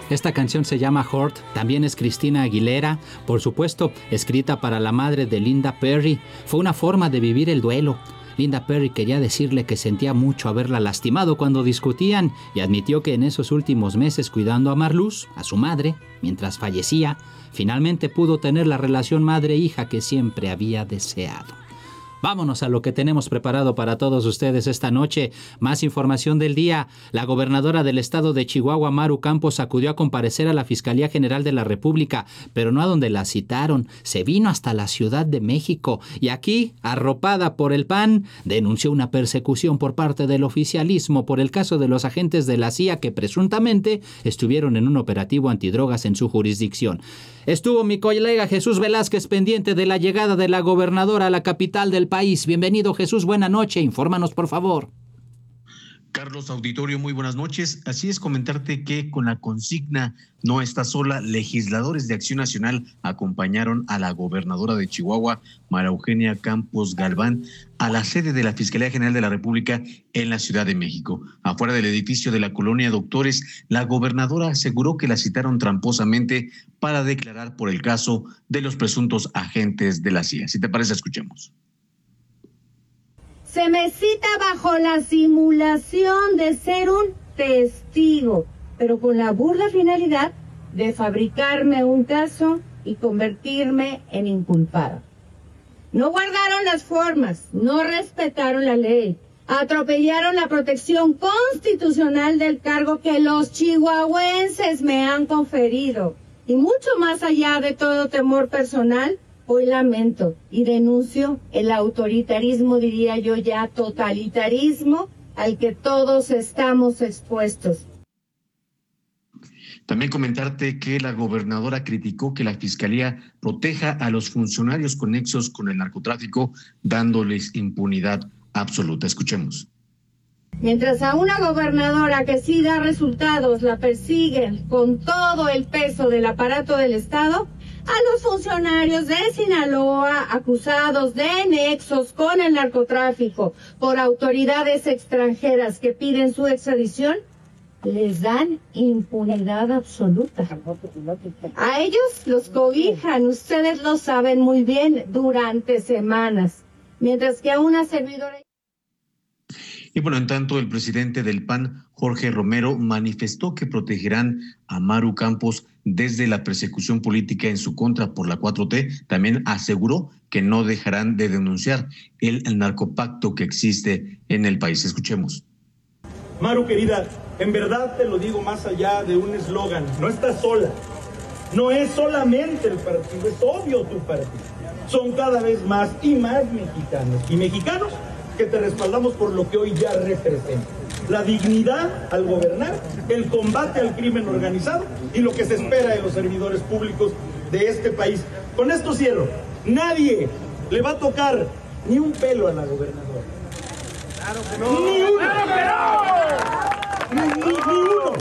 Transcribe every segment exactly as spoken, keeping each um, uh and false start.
Esta canción se llama Hurt, también es Cristina Aguilera, por supuesto, escrita para la madre de Linda Perry. Fue una forma de vivir el duelo. Linda Perry quería decirle que sentía mucho haberla lastimado cuando discutían y admitió que en esos últimos meses cuidando a Marluz, a su madre, mientras fallecía, finalmente pudo tener la relación madre-hija que siempre había deseado. Vámonos a lo que tenemos preparado para todos ustedes esta noche. Más información del día. La gobernadora del estado de Chihuahua, Maru Campos, acudió a comparecer a la Fiscalía General de la República, pero no a donde la citaron. Se vino hasta la Ciudad de México y aquí, arropada por el P A N, denunció una persecución por parte del oficialismo por el caso de los agentes de la C I A que presuntamente estuvieron en un operativo antidrogas en su jurisdicción. Estuvo mi colega Jesús Velázquez pendiente de la llegada de la gobernadora a la capital del país. Bienvenido, Jesús, buena noche, infórmanos por favor. Carlos, auditorio, muy buenas noches. Así es, comentarte que con la consigna "No está sola", legisladores de Acción Nacional acompañaron a la gobernadora de Chihuahua, María Eugenia Campos Galván, a la sede de la Fiscalía General de la República en la Ciudad de México. Afuera del edificio de la colonia Doctores, la gobernadora aseguró que la citaron tramposamente para declarar por el caso de los presuntos agentes de la C I A. Si te parece, escuchemos. Se me cita bajo la simulación de ser un testigo, pero con la burda finalidad de fabricarme un caso y convertirme en inculpado. No guardaron las formas, no respetaron la ley, atropellaron la protección constitucional del cargo que los chihuahuenses me han conferido. Y mucho más allá de todo temor personal, hoy lamento y denuncio el autoritarismo, diría yo ya totalitarismo, al que todos estamos expuestos. También comentarte que la gobernadora criticó que la Fiscalía proteja a los funcionarios con nexos con el narcotráfico, dándoles impunidad absoluta. Escuchemos. Mientras a una gobernadora que sí da resultados la persiguen con todo el peso del aparato del Estado, a los funcionarios de Sinaloa acusados de nexos con el narcotráfico por autoridades extranjeras que piden su extradición, les dan impunidad absoluta. A ellos los cobijan, ustedes lo saben muy bien, durante semanas, mientras que a una servidora... Y bueno, en tanto, el presidente del P A N, Jorge Romero, manifestó que protegerán a Maru Campos desde la persecución política en su contra por la cuatro T. También aseguró que no dejarán de denunciar el, el narcopacto que existe en el país. Escuchemos. Maru, querida, en verdad te lo digo más allá de un eslogan. No estás sola. No es solamente el partido, es obvio tu partido. Son cada vez más y más mexicanos y mexicanos que te respaldamos por lo que hoy ya representa. La dignidad al gobernar, el combate al crimen organizado y lo que se espera de los servidores públicos de este país. Con esto cierro. Nadie le va a tocar ni un pelo a la gobernadora. ¡Claro que no! ¡Ni uno! ¡Claro que no! ¡Ni, ni, ni uno!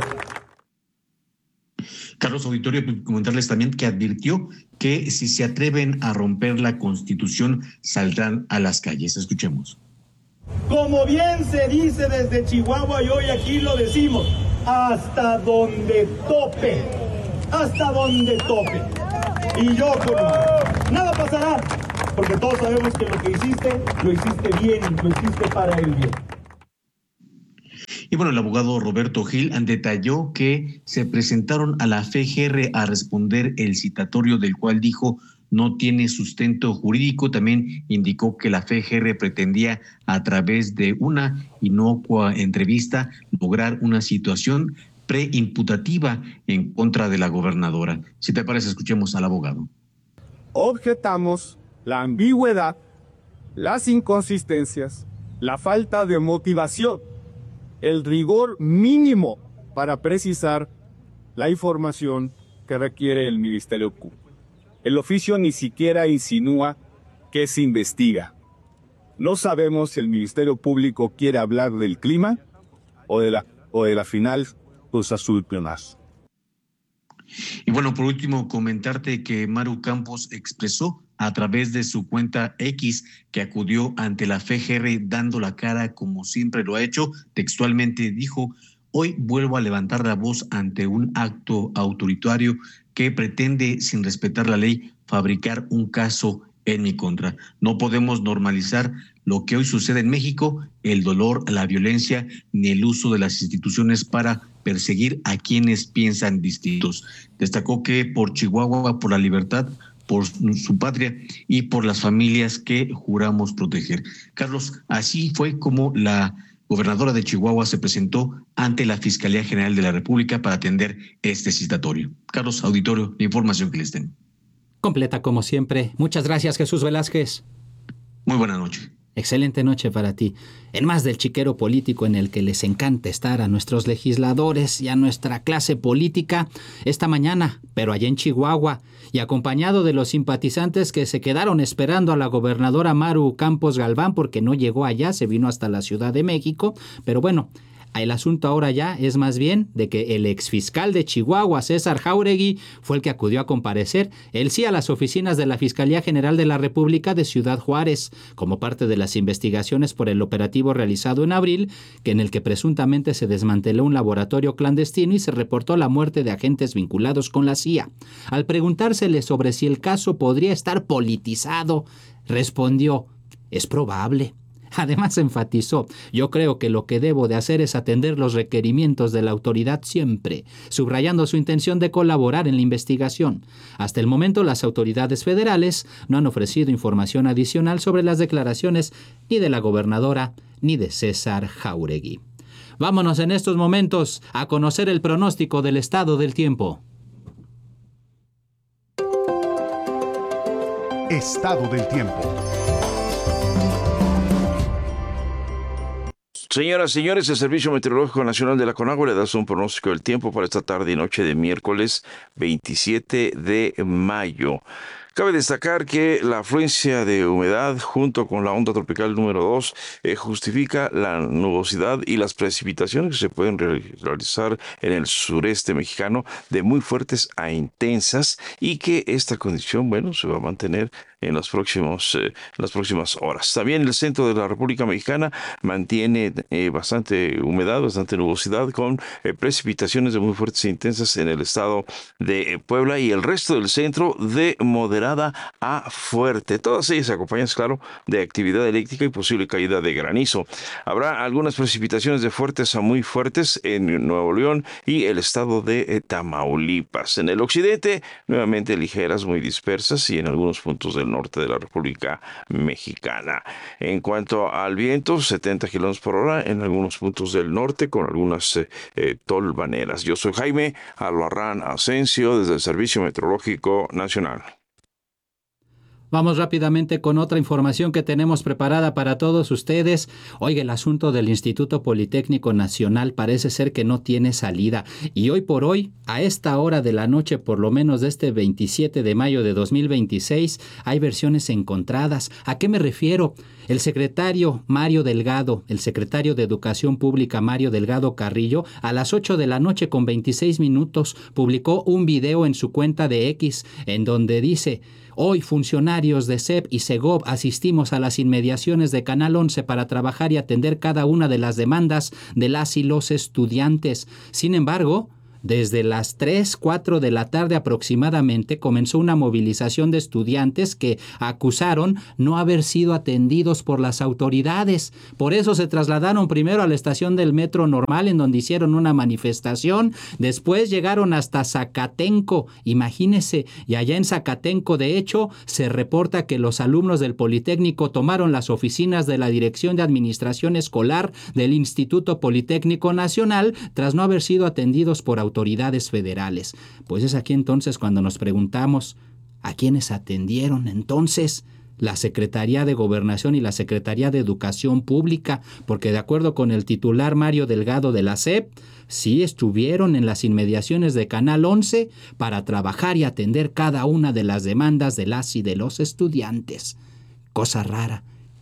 Carlos, auditorio, comentarles también que advirtió que si se atreven a romper la Constitución, saldrán a las calles. Escuchemos. Como bien se dice desde Chihuahua y hoy aquí lo decimos, hasta donde tope, hasta donde tope. Y yo con nada pasará, porque todos sabemos que lo que hiciste, lo hiciste bien, lo hiciste para el bien. Y bueno, el abogado Roberto Gil detalló que se presentaron a la F G R a responder el citatorio del cual dijo no tiene sustento jurídico. También indicó que la F G R pretendía, a través de una inocua entrevista, lograr una situación preimputativa en contra de la gobernadora. Si te parece, escuchemos al abogado. Objetamos la ambigüedad, las inconsistencias, la falta de motivación, el rigor mínimo para precisar la información que requiere el Ministerio Público. El oficio ni siquiera insinúa que se investiga. No sabemos si el Ministerio Público quiere hablar del clima o de la, o de la final Cruz Azul Pionazo. Y bueno, por último, comentarte que Maru Campos expresó a través de su cuenta X que acudió ante la F G R dando la cara como siempre lo ha hecho. Textualmente dijo: hoy vuelvo a levantar la voz ante un acto autoritario que pretende, sin respetar la ley, fabricar un caso en mi contra. No podemos normalizar lo que hoy sucede en México, el dolor, la violencia, ni el uso de las instituciones para perseguir a quienes piensan distintos. Destacó que por Chihuahua, por la libertad, por su patria y por las familias que juramos proteger. Carlos, así fue como la gobernadora de Chihuahua se presentó ante la Fiscalía General de la República para atender este citatorio. Carlos, auditorio, la información que les den. Completa como siempre. Muchas gracias, Jesús Velázquez. Muy buena noche. Excelente noche para ti. En más del chiquero político en el que les encanta estar a nuestros legisladores y a nuestra clase política, esta mañana, pero allá en Chihuahua, y acompañado de los simpatizantes que se quedaron esperando a la gobernadora Maru Campos Galván porque no llegó allá, se vino hasta la Ciudad de México, pero bueno, el asunto ahora ya es más bien de que el exfiscal de Chihuahua, César Jáuregui, fue el que acudió a comparecer, él sí, a las oficinas de la Fiscalía General de la República de Ciudad Juárez, como parte de las investigaciones por el operativo realizado en abril, que en el que presuntamente se desmanteló un laboratorio clandestino y se reportó la muerte de agentes vinculados con la C I A. Al preguntársele sobre si el caso podría estar politizado, respondió, es probable. Además enfatizó, yo creo que lo que debo de hacer es atender los requerimientos de la autoridad siempre, subrayando su intención de colaborar en la investigación. Hasta el momento las autoridades federales no han ofrecido información adicional sobre las declaraciones ni de la gobernadora ni de César Jáuregui. Vámonos en estos momentos a conocer el pronóstico del estado del tiempo. Estado del tiempo. Señoras y señores, el Servicio Meteorológico Nacional de la CONAGUA le da un pronóstico del tiempo para esta tarde y noche de miércoles veintisiete de mayo. Cabe destacar que la afluencia de humedad junto con la onda tropical número dos eh, justifica la nubosidad y las precipitaciones que se pueden realizar en el sureste mexicano de muy fuertes a intensas y que esta condición, bueno, se va a mantener en los próximos, eh, las próximas horas. También el centro de la República Mexicana mantiene eh, bastante humedad, bastante nubosidad con eh, precipitaciones de muy fuertes e intensas en el estado de Puebla y el resto del centro de moderada a fuerte. Todas ellas acompañadas, claro, de actividad eléctrica y posible caída de granizo. Habrá algunas precipitaciones de fuertes a muy fuertes en Nuevo León y el estado de Tamaulipas. En el occidente, nuevamente ligeras, muy dispersas y en algunos puntos del norte de la República Mexicana. En cuanto al viento, setenta kilómetros por hora en algunos puntos del norte con algunas eh, eh, tolvaneras. Yo soy Jaime Albarrán Asensio desde el Servicio Meteorológico Nacional. Vamos rápidamente con otra información que tenemos preparada para todos ustedes. Oiga, el asunto del Instituto Politécnico Nacional parece ser que no tiene salida. Y hoy por hoy, a esta hora de la noche, por lo menos de este veintisiete de mayo de dos mil veintiséis, hay versiones encontradas. ¿A qué me refiero? El secretario Mario Delgado, el secretario de Educación Pública Mario Delgado Carrillo, a las ocho de la noche con veintiséis minutos, publicó un video en su cuenta de X en donde dice: hoy funcionarios de C E P y SEGOV asistimos a las inmediaciones de Canal once para trabajar y atender cada una de las demandas de las y los estudiantes. Sin embargo, desde las tres, cuatro de la tarde aproximadamente comenzó una movilización de estudiantes que acusaron no haber sido atendidos por las autoridades. Por eso se trasladaron primero a la estación del Metro Normal, en donde hicieron una manifestación. Después llegaron hasta Zacatenco, imagínese, y allá en Zacatenco, de hecho, se reporta que los alumnos del Politécnico tomaron las oficinas de la Dirección de Administración Escolar del Instituto Politécnico Nacional tras no haber sido atendidos por autoridades. autoridades federales. Pues es aquí entonces cuando nos preguntamos, ¿a quiénes atendieron entonces? La Secretaría de Gobernación y la Secretaría de Educación Pública, porque de acuerdo con el titular Mario Delgado de la C E P, sí estuvieron en las inmediaciones de Canal once para trabajar y atender cada una de las demandas de las y de los estudiantes. Cosa rara.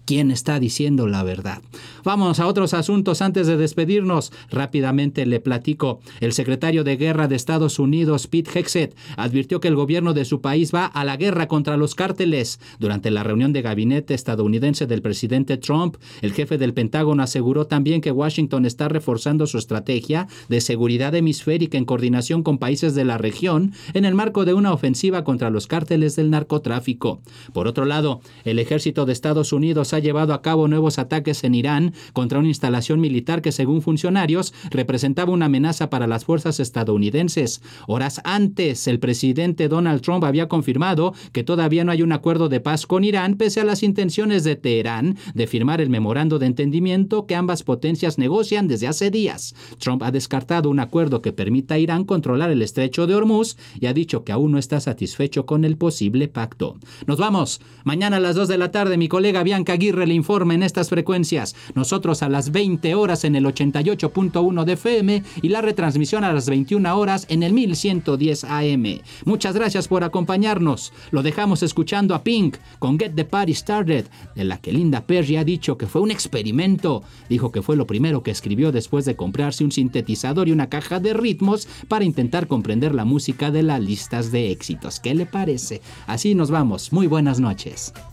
¿Quién está diciendo la verdad? Vamos a otros asuntos antes de despedirnos. Rápidamente le platico. El secretario de Guerra de Estados Unidos, Pete Hegseth, advirtió que el gobierno de su país va a la guerra contra los cárteles. Durante la reunión de gabinete estadounidense del presidente Trump, el jefe del Pentágono aseguró también que Washington está reforzando su estrategia de seguridad hemisférica en coordinación con países de la región en el marco de una ofensiva contra los cárteles del narcotráfico. Por otro lado, el ejército de Estados Unidos ha llevado a cabo nuevos ataques en Irán contra una instalación militar que, según funcionarios, representaba una amenaza para las fuerzas estadounidenses. Horas antes, el presidente Donald Trump había confirmado que todavía no hay un acuerdo de paz con Irán, pese a las intenciones de Teherán de firmar el memorando de entendimiento que ambas potencias negocian desde hace días. Trump ha descartado un acuerdo que permita a Irán controlar el estrecho de Hormuz y ha dicho que aún no está satisfecho con el posible pacto. Nos vamos. Mañana a las dos de la tarde, mi colega Bianca Aguirre le informa en estas frecuencias. Nosotros a las veinte horas en el ochenta y ocho punto uno de F M y la retransmisión a las veintiuna horas en el mil ciento diez A M. Muchas gracias por acompañarnos. Lo dejamos escuchando a Pink con Get the Party Started, de la que Linda Perry ha dicho que fue un experimento. Dijo que fue lo primero que escribió después de comprarse un sintetizador y una caja de ritmos para intentar comprender la música de las listas de éxitos. ¿Qué le parece? Así nos vamos. Muy buenas noches.